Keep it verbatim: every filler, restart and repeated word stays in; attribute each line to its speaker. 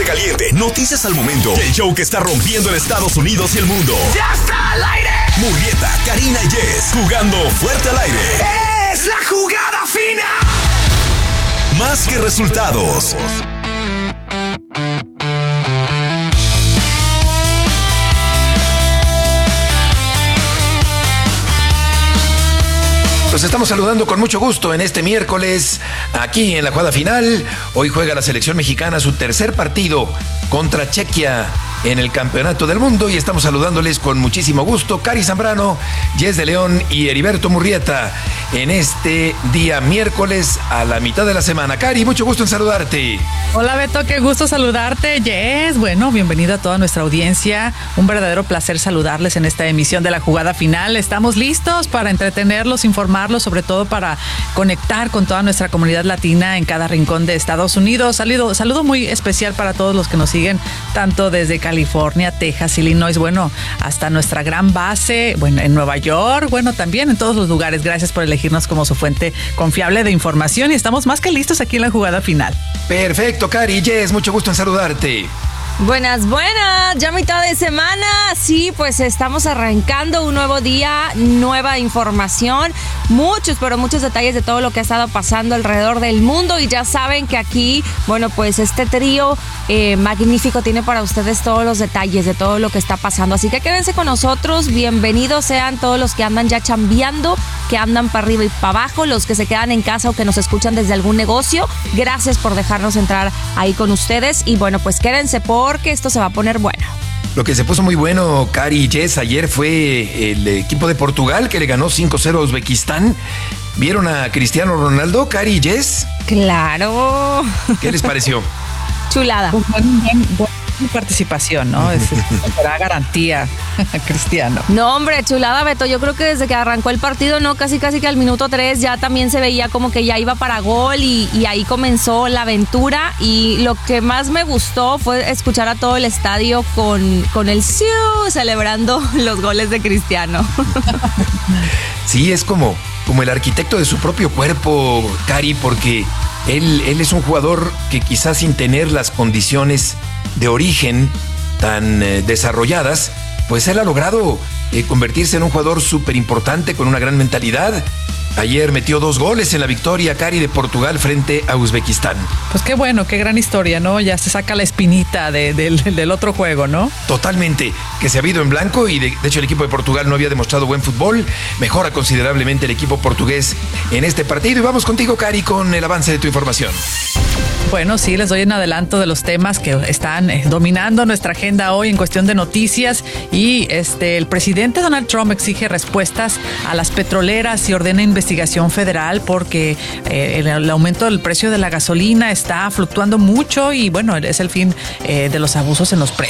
Speaker 1: Ponte Caliente, noticias al momento. El show que está rompiendo en Estados Unidos y el mundo.
Speaker 2: ¡Ya está al aire!
Speaker 1: Murrieta, Karina y Jess, jugando fuerte al aire.
Speaker 2: ¡Es la jugada fina!
Speaker 1: Más que resultados.
Speaker 3: Los estamos saludando con mucho gusto en este miércoles, aquí en la jugada final. Hoy juega la selección mexicana su tercer partido contra Chequia en el Campeonato del Mundo y estamos saludándoles con muchísimo gusto. Cari Zambrano, Jess de León y Heriberto Murrieta en este día miércoles a la mitad de la semana. Cari, mucho gusto en saludarte.
Speaker 4: Hola Beto, qué gusto saludarte. Jess, bueno, bienvenido a toda nuestra audiencia. Un verdadero placer saludarles en esta emisión de la jugada final. Estamos listos para entretenerlos, informarlos, sobre todo para conectar con toda nuestra comunidad latina en cada rincón de Estados Unidos. Saludo, saludo muy especial para todos los que nos siguen, tanto desde California, Texas, Illinois, bueno, hasta nuestra gran base, bueno, en Nueva York, bueno, también en todos los lugares. Gracias por elegirnos como su fuente confiable de información y estamos más que listos aquí en la jugada final.
Speaker 3: Perfecto, Cari. Jess, mucho gusto en saludarte.
Speaker 5: Buenas, buenas, ya mitad de semana, sí, pues estamos arrancando un nuevo día, nueva información, muchos, pero muchos detalles de todo lo que ha estado pasando alrededor del mundo y ya saben que aquí, bueno, pues este trío eh, magnífico tiene para ustedes todos los detalles de todo lo que está pasando, así que quédense con nosotros, bienvenidos sean todos los que andan ya chambeando, que andan para arriba y para abajo, los que se quedan en casa o que nos escuchan desde algún negocio, gracias por dejarnos entrar ahí con ustedes y bueno, pues quédense por porque esto se va a poner bueno.
Speaker 3: Lo que se puso muy bueno, Cari y Jess, ayer fue el equipo de Portugal que le ganó cinco cero a Uzbekistán. ¿Vieron a Cristiano Ronaldo, Cari y Jess?
Speaker 5: ¡Claro!
Speaker 3: ¿Qué les pareció?
Speaker 5: Chulada.
Speaker 4: Pues buen, buen, buen participación, ¿no? Es, será garantía, Cristiano.
Speaker 5: No, hombre, chulada, Beto. Yo creo que desde que arrancó el partido, no, casi casi que al minuto tres ya también se veía como que ya iba para gol y, y ahí comenzó la aventura. Y lo que más me gustó fue escuchar a todo el estadio con, con el siu celebrando los goles de Cristiano.
Speaker 3: Sí, es como, como el arquitecto de su propio cuerpo, Cari, porque él, él es un jugador que quizás sin tener las condiciones de origen tan eh, desarrolladas, pues él ha logrado eh, convertirse en un jugador súper importante con una gran mentalidad. Ayer metió dos goles en la victoria, Cari, de Portugal frente a Uzbekistán.
Speaker 4: Pues qué bueno, qué gran historia, ¿no? Ya se saca la espinita de, de, del otro juego, ¿no?
Speaker 3: Totalmente, que se ha ido en blanco y de, de hecho el equipo de Portugal no había demostrado buen fútbol. Mejora considerablemente el equipo portugués en este partido. Y vamos contigo, Cari, con el avance de tu información.
Speaker 4: Bueno, sí, les doy un adelanto de los temas que están eh, dominando nuestra agenda hoy en cuestión de noticias y este el presidente Donald Trump exige respuestas a las petroleras y ordena investigación federal porque eh, el, el aumento del precio de la gasolina está fluctuando mucho y bueno, es el fin eh, de los abusos en los precios.